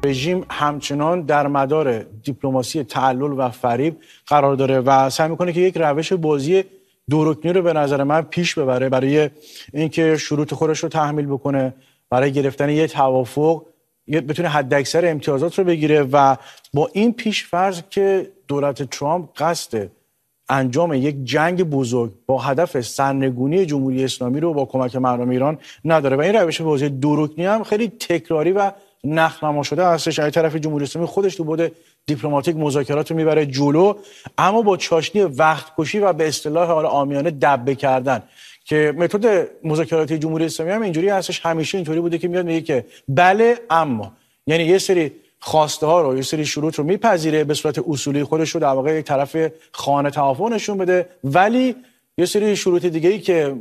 رژیم همچنان در مدار دیپلماسی تعلل و فریب قرار داره و سعی میکنه که یک روش بازی دورکنی رو به نظر من پیش ببره برای اینکه شروط خودش رو تحمیل بکنه، برای گرفتن یه توافق بتونه حداکثر امتیازات رو بگیره و با این پیش فرض که دولت ترامپ قصد انجام یک جنگ بزرگ با هدف سرنگونی جمهوری اسلامی رو با کمک مردم ایران نداره و این روش بازی دورکنی هم خیلی تکراری و نخنما شده هستش. از طرف جمهوری اسلامی خودش تو بود دیپلماتیک مذاکرات رو میبره جلو، اما با چاشنی وقت کشی و به اصطلاح حالا عامیانه دبه کردن که متد مذاکراتی جمهوری اسلامی هم اینجوری هستش. همیشه اینطوری بوده که میاد میگه که بله اما، یعنی یه سری خواسته ها رو، یه سری شروط رو میپذیره به صورت اصولی خودش رو در واقع یک طرف خانه توافق نشون بده، ولی یه سری شروط دیگه‌ای که